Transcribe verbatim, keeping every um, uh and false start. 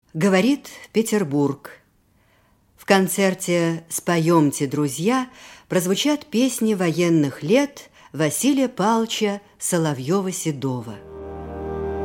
Говорит Петербург. В концерте «Споемте, друзья» прозвучат песни военных лет Василия Павловича Соловьева-Седова.